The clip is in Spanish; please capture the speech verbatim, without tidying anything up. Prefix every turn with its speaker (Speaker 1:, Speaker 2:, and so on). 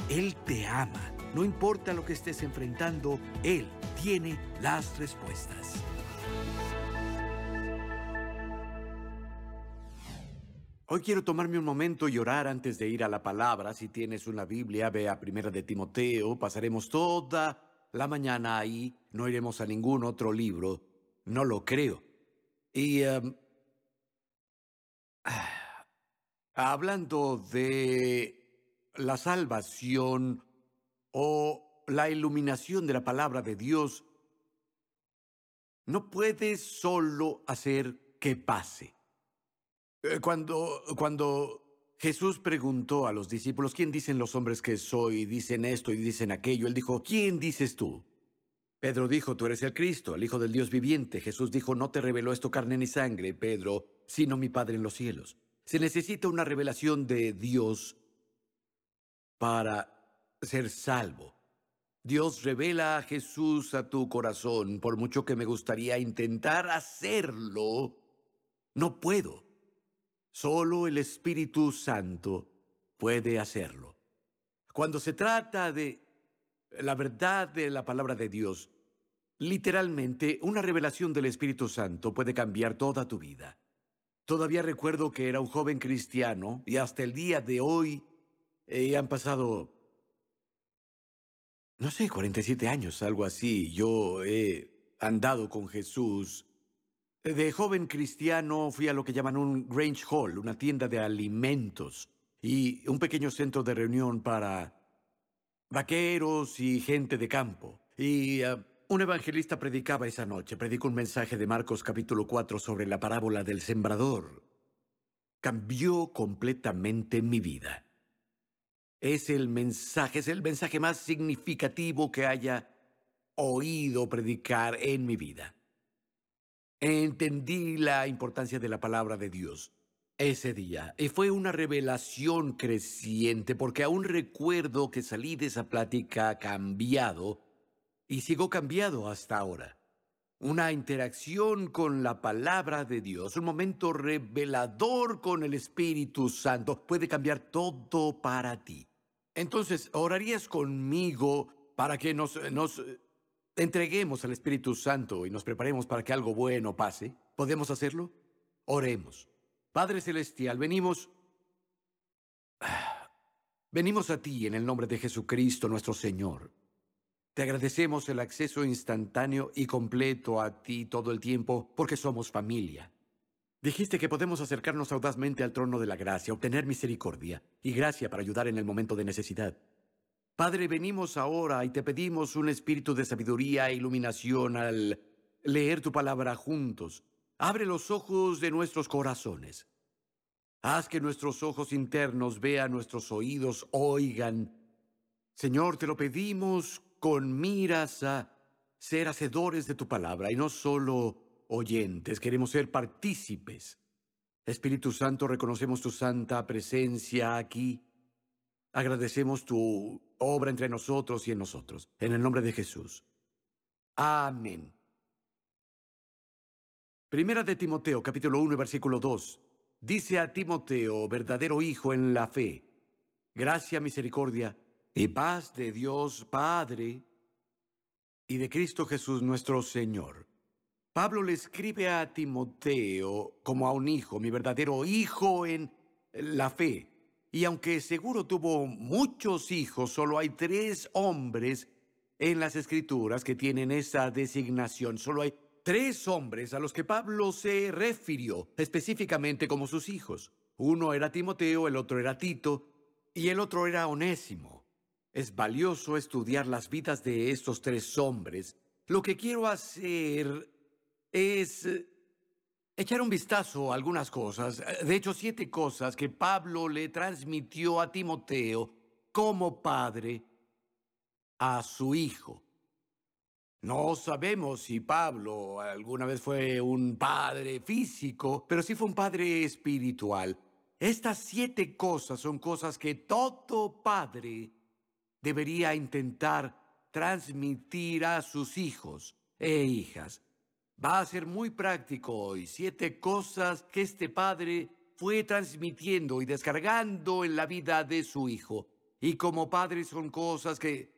Speaker 1: Él te ama. No importa lo que estés enfrentando, Él tiene las respuestas. Hoy quiero tomarme un momento y orar antes de ir a la palabra. Si tienes una Biblia, ve a Primera de Timoteo. Pasaremos toda la mañana ahí. No iremos a ningún otro libro. No lo creo. Y em, hablando de la salvación o la iluminación de la palabra de Dios, no puedes solo hacer que pase. Eh, Cuando, cuando Jesús preguntó a los discípulos, ¿quién dicen los hombres que soy? Dicen esto y dicen aquello. Él dijo, ¿quién dices tú? Pedro dijo, tú eres el Cristo, el Hijo del Dios viviente. Jesús dijo, no te reveló esto carne ni sangre, Pedro, sino mi Padre en los cielos. Se necesita una revelación de Dios para ser salvo. Dios revela a Jesús a tu corazón. Por mucho que me gustaría intentar hacerlo, no puedo. Solo el Espíritu Santo puede hacerlo. Cuando se trata de la verdad de la palabra de Dios, literalmente, una revelación del Espíritu Santo puede cambiar toda tu vida. Todavía recuerdo que era un joven cristiano y hasta el día de hoy eh, han pasado, no sé, cuarenta y siete años, algo así. Yo he andado con Jesús. De joven cristiano fui a lo que llaman un Grange Hall, una tienda de alimentos y un pequeño centro de reunión para vaqueros y gente de campo. Y uh, un evangelista predicaba esa noche. Predicó un mensaje de Marcos capítulo cuatro sobre la parábola del sembrador. Cambió completamente mi vida. Es el mensaje, es el mensaje más significativo que haya oído predicar en mi vida. Entendí la importancia de la palabra de Dios ese día. Y fue una revelación creciente, porque aún recuerdo que salí de esa plática cambiado y sigo cambiado hasta ahora. Una interacción con la palabra de Dios, un momento revelador con el Espíritu Santo, puede cambiar todo para ti. Entonces, ¿orarías conmigo para que nos, nos eh, entreguemos al Espíritu Santo y nos preparemos para que algo bueno pase? ¿Podemos hacerlo? Oremos. Padre Celestial, venimos, venimos a ti en el nombre de Jesucristo, nuestro Señor. Te agradecemos el acceso instantáneo y completo a ti todo el tiempo porque somos familia. Dijiste que podemos acercarnos audazmente al trono de la gracia, obtener misericordia y gracia para ayudar en el momento de necesidad. Padre, venimos ahora y te pedimos un espíritu de sabiduría e iluminación al leer tu palabra juntos. Abre los ojos de nuestros corazones. Haz que nuestros ojos internos vean, nuestros oídos oigan. Señor, te lo pedimos con miras a ser hacedores de tu palabra y no solo oyentes. Queremos ser partícipes. Espíritu Santo, reconocemos tu santa presencia aquí. Agradecemos tu obra entre nosotros y en nosotros. En el nombre de Jesús. Amén. Primera de Timoteo, capítulo uno, versículo dos. Dice a Timoteo, verdadero hijo en la fe, gracia, misericordia y paz de Dios Padre y de Cristo Jesús nuestro Señor. Pablo le escribe a Timoteo como a un hijo, mi verdadero hijo en la fe. Y aunque seguro tuvo muchos hijos, solo hay tres hombres en las Escrituras que tienen esa designación. Solo hay tres hombres a los que Pablo se refirió específicamente como sus hijos. Uno era Timoteo, el otro era Tito y el otro era Onésimo. Es valioso estudiar las vidas de estos tres hombres. Lo que quiero hacer es eh, echar un vistazo a algunas cosas, eh, de hecho siete cosas que Pablo le transmitió a Timoteo como padre a su hijo. No sabemos si Pablo alguna vez fue un padre físico, pero sí fue un padre espiritual. Estas siete cosas son cosas que todo padre debería intentar transmitir a sus hijos e hijas. Va a ser muy práctico hoy. Siete cosas que este padre fue transmitiendo y descargando en la vida de su hijo. Y como padre son cosas que